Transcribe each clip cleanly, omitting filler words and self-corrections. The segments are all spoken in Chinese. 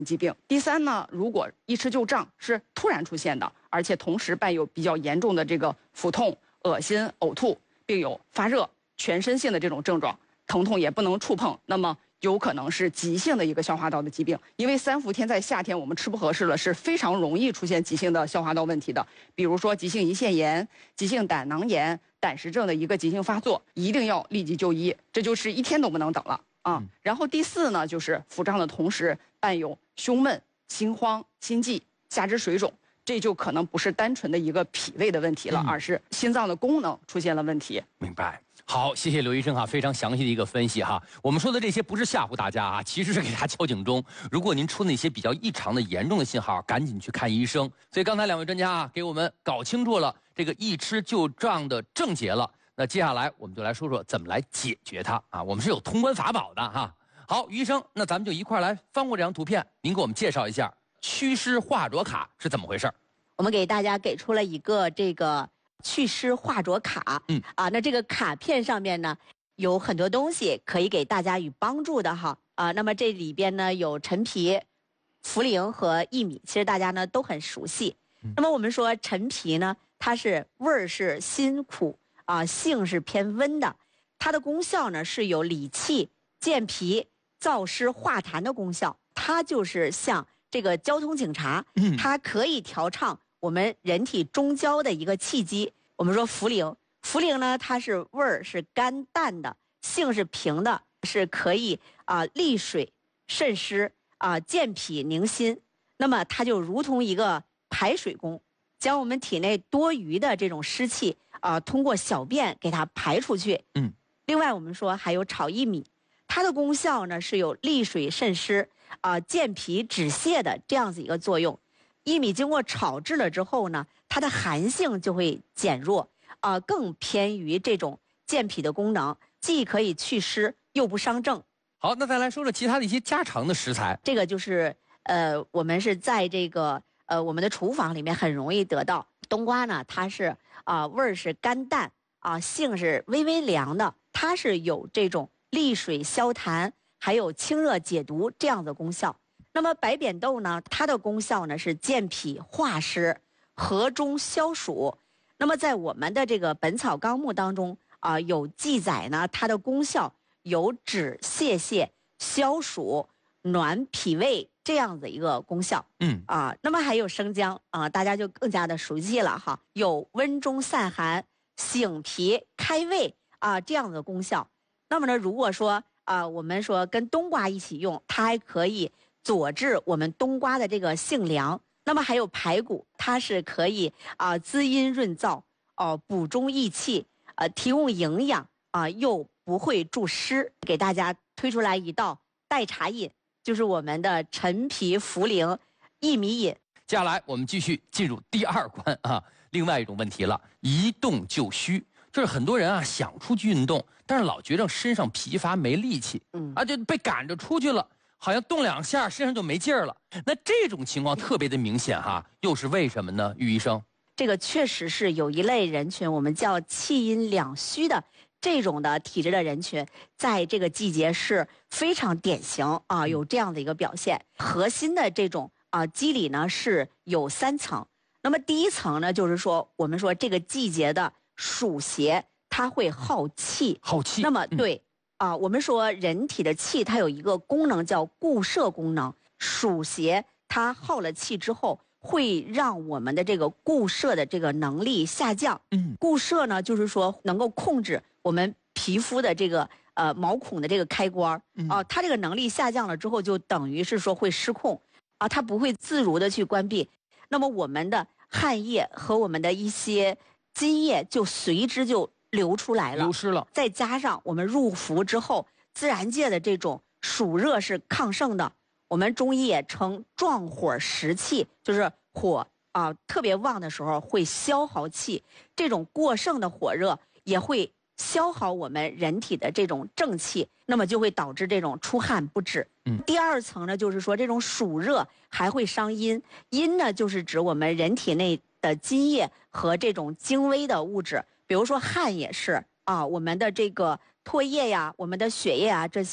疾病。第三呢，如果一吃就胀是突然出现的，而且同时伴有比较严重的这个腹痛、恶心、呕吐，并有发热、全身性的这种症状，疼痛也不能触碰，那么有可能是急性的一个消化道的疾病。因为三伏天在夏天我们吃不合适了，是非常容易出现急性的消化道问题的，比如说急性胰腺炎、急性胆囊炎、胆石症的一个急性发作，一定要立即就医，这就是一天都不能等了啊。然后第四呢，就是腹胀的同时伴有胸闷、心慌、心悸、下肢水肿，这就可能不是单纯的一个脾胃的问题了，而是心脏的功能出现了问题。 明白。好，谢谢刘医生哈，非常详细的一个分析哈。我们说的这些不是吓唬大家啊，其实是给大家敲警钟。如果您出那些比较异常的、严重的信号，赶紧去看医生。所以刚才两位专家啊，给我们搞清楚了这个一吃就胀的症结了。那接下来我们就来说说怎么来解决它啊。我们是有通关法宝的哈。好，于医生，那咱们就一块来翻过这张图片，您给我们介绍一下祛湿化浊卡是怎么回事？ 我们给大家给出了一个这个祛湿化浊卡，那这个卡片上面呢有很多东西可以给大家有帮助的哈，那么这里边呢有陈皮、茯苓和薏米，其实大家呢都很熟悉。那么我们说陈皮呢，它是味儿是辛苦性是偏温的，它的功效呢是有理气、健脾、燥湿化痰的功效，它就是像这个交通警察，它可以调畅我们人体中焦的一个气机。我们说茯苓呢，它是味儿是甘淡的，性是平的，是可以利水渗湿健脾宁心。那么它就如同一个排水工，将我们体内多余的这种湿气通过小便给它排出去。另外我们说还有炒薏米，它的功效呢是有利水渗湿健脾止泻的这样子一个作用。薏米经过炒制了之后呢，它的寒性就会减弱更偏于这种健脾的功能，既可以祛湿又不伤正。 好，那再来说说其他的一些家常的食材。 这个就是我们是在这个我们的厨房里面很容易得到。冬瓜呢，它是味儿是甘淡性是微微凉的，它是有这种利水消痰还有清热解毒这样的功效。那么白扁豆呢，它的功效呢是健脾化湿、和中消暑。那么在我们的这个《本草纲目》当中有记载呢，它的功效有止泻、消暑、暖脾胃这样的一个功效。那么还有生姜大家就更加的熟悉了哈，有温中散寒、醒脾开胃这样的功效。那么呢，如果说我们说跟冬瓜一起用，它还可以佐治我们冬瓜的这个性凉。那么还有排骨，它是可以滋阴润燥补中益气提供营养又不会助湿。给大家推出来一道代茶饮，就是我们的陈皮茯苓薏米饮。 接下来我们继续进入第二关另外一种问题了，一动就虚。就是很多人想出去运动，但是老觉着身上疲乏没力气，就被赶着出去了，好像动两下身上就没劲儿了。那这种情况特别的明显又是为什么呢？于医生， 这个确实是有一类人群，我们叫气阴两虚的这种的体质的人群，在这个季节是非常典型有这样的一个表现。核心的这种机理呢是有3层。那么第一层呢，就是说我们说这个季节的暑邪它会耗气。那么对我们说人体的气它有一个功能叫固摄功能，暑邪它耗了气之后会让我们的这个固摄的这个能力下降。固摄呢就是说能够控制我们皮肤的这个毛孔的这个开关它这个能力下降了之后，就等于是说会失控它不会自如的去关闭。那么我们的汗液和我们的一些津液就随之就流出来了， 流失了。 再加上我们入伏之后，自然界的这种暑热是亢盛的，我们中医也称壮火食气，就是火特别旺的时候会消耗气，这种过剩的火热也会消耗我们人体的这种正气，那么就会导致这种出汗不止。第二层呢，就是说这种暑热还会伤阴，阴呢就是指我们人体内的津液和这种精微的物质，比如说汗也是我们的这个唾液呀，我们的血液这些。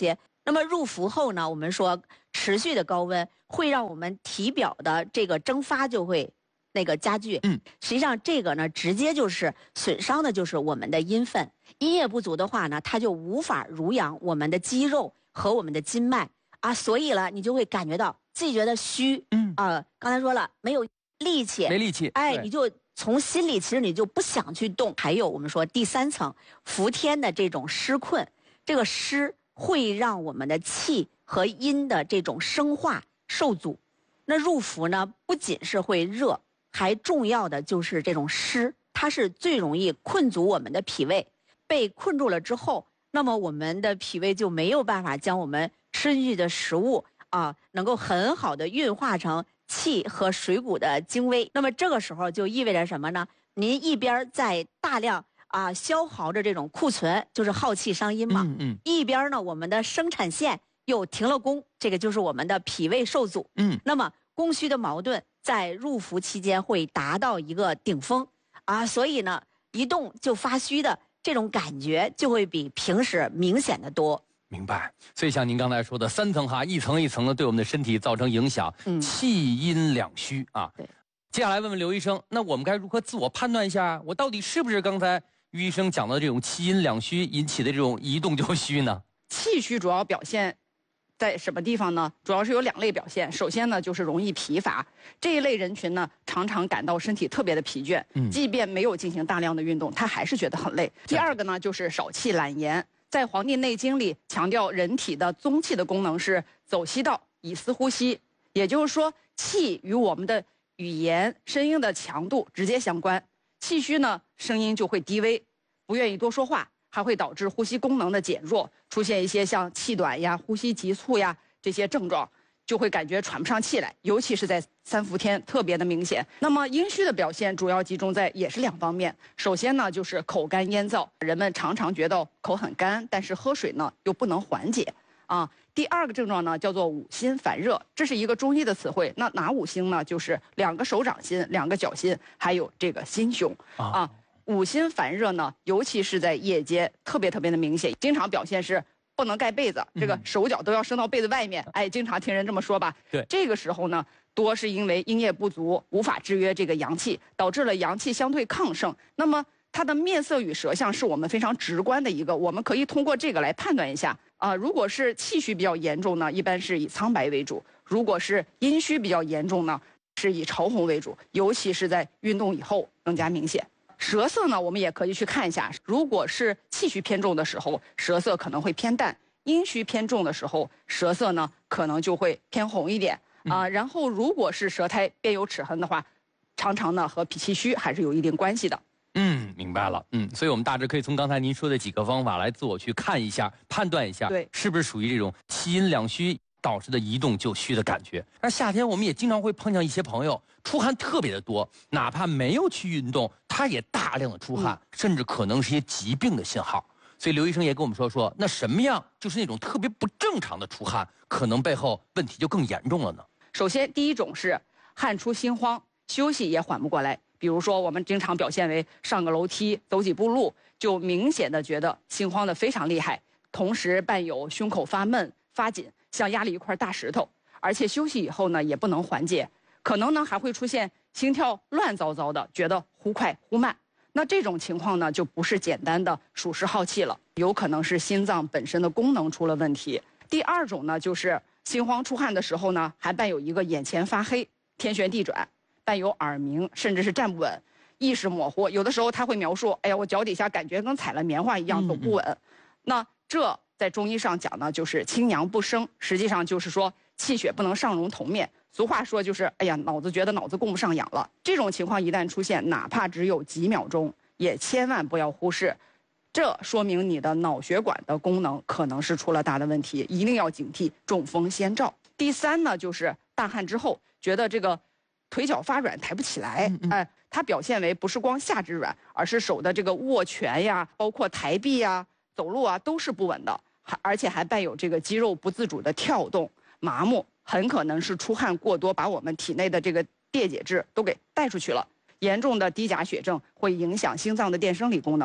那么入伏后呢，我们说持续的高温会让我们体表的这个蒸发就会加剧。实际上这个呢，直接就是损伤的就是我们的阴分。阴液不足的话呢，它就无法濡养我们的肌肉和我们的筋脉啊，所以呢，你就会感觉到自己觉得虚。刚才说了没有力气， 没力气， 哎，你就从心里其实你就不想去动。还有我们说第3层伏天的这种湿困，这个湿会让我们的气和阴的这种生化受阻。那入伏呢，不仅是会热，还重要的就是这种湿，它是最容易困阻我们的脾胃。被困住了之后，那么我们的脾胃就没有办法将我们吃进去的食物能够很好的运化成气和水谷的精微。那么这个时候就意味着什么呢？您一边在大量消耗着这种库存，就是耗气伤阴嘛。一边呢，我们的生产线又停了工，这个就是我们的脾胃受阻。那么供需的矛盾在入伏期间会达到一个顶峰所以呢，一动就发虚的这种感觉就会比平时明显的多。 明白。所以像您刚才说的3层一层一层的对我们的身体造成影响，气阴两虚对。 接下来问问刘医生，那我们该如何自我判断一下，我到底是不是刚才于医生讲的这种气阴两虚引起的这种一动就虚呢？ 气虚主要表现在什么地方呢？主要是有2类表现。首先呢，就是容易疲乏，这一类人群呢，常常感到身体特别的疲倦，即便没有进行大量的运动，他还是觉得很累。第二个呢，就是少气懒言。在《黄帝内经》里强调，人体的宗气的功能是走息道，以思呼吸，也就是说，气与我们的语言声音的强度直接相关。气虚呢，声音就会低微，不愿意多说话，还会导致呼吸功能的减弱，出现一些像气短呀、呼吸急促呀这些症状，就会感觉喘不上气来，尤其是在3伏天特别的明显。那么阴虚的表现主要集中在也是2方面。首先呢，就是口干咽燥，人们常常觉得口很干，但是喝水呢又不能缓解第二个症状呢叫做五心烦热，这是一个中医的词汇。那哪5心呢？就是2个手掌心、2个脚心，还有这个心胸五心烦热呢，尤其是在夜间特别的明显，经常表现是不能盖被子，这个手脚都要伸到被子外面。经常听人这么说吧。 对， 这个时候呢，多是因为阴液不足，无法制约这个阳气，导致了阳气相对亢盛。那么它的面色与舌象是我们非常直观的一个，我们可以通过这个来判断一下如果是气虚比较严重呢，一般是以苍白为主；如果是阴虚比较严重呢，是以潮红为主，尤其是在运动以后更加明显。舌色呢，我们也可以去看一下，如果是气虚偏重的时候，舌色可能会偏淡；阴虚偏重的时候，舌色呢可能就会偏红一点然后如果是舌苔边有齿痕的话，常常呢和脾气虚还是有一定关系的。 明白了。所以我们大致可以从刚才您说的几个方法来自我去看一下、判断一下， 对， 是不是属于这种气阴两虚导致的一动就虚的感觉。而夏天我们也经常会碰见一些朋友出汗特别的多，哪怕没有去运动，他也大量的出汗，甚至可能是一些疾病的信号。所以刘医生也跟我们说，那什么样就是那种特别不正常的出汗，可能背后问题就更严重了呢？ 首先，第一种是汗出心慌，休息也缓不过来。比如说，我们经常表现为上个楼梯、走几步路，就明显的觉得心慌的非常厉害，同时伴有胸口发闷、发紧，像压了一块大石头，而且休息以后呢也不能缓解，可能呢还会出现心跳乱糟糟的，觉得忽快忽慢。那这种情况呢就不是简单的暑湿耗气了，有可能是心脏本身的功能出了问题。第二种呢就是心慌出汗的时候呢，还伴有一个眼前发黑、天旋地转，伴有耳鸣，甚至是站不稳、意识模糊。有的时候他会描述，哎呀，我脚底下感觉跟踩了棉花一样，走不稳。那这在中医上讲呢，就是清阳不升，实际上就是说气血不能上融头面。俗话说就是，哎呀，觉得脑子供不上氧了。这种情况一旦出现，哪怕只有几秒钟，也千万不要忽视。这说明你的脑血管的功能可能是出了大的问题，一定要警惕，中风先兆。第三呢，就是大汗之后觉得这个腿脚发软，抬不起来。它表现为不是光下肢软，而是手的这个握拳呀，包括抬臂呀、走路啊，都是不稳的，而且还伴有这个肌肉不自主的跳动、麻木，很可能是出汗过多，把我们体内的这个电解质都给带出去了。严重的低钾血症会影响心脏的电生理功能。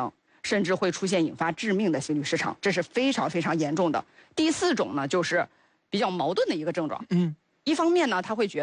甚至会出现引发致命的心律失常，这是非常非常严重的。第4种呢，就是比较矛盾的一个症状。一方面呢，他会觉得